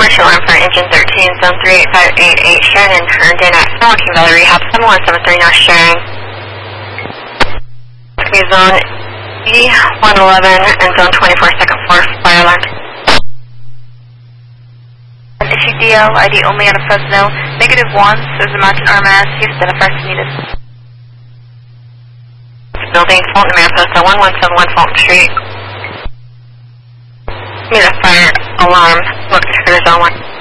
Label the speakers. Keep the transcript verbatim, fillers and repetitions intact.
Speaker 1: commercial alarm for engine thirteen, zone three eight five eight eight, Sharon and Herndon at Milwaukee Valley Rehab, seven one seven three North Sharon. Zone E one eleven and zone twenty-four, second floor, fire alarm.
Speaker 2: Issue D L, I D only out of Fresno. Negative one, says the Mountain R M S, Houston, a first needed.
Speaker 1: Building, Fulton, Mariposa, one one seven one Fulton Street. Need a fire alarm, look for zone one.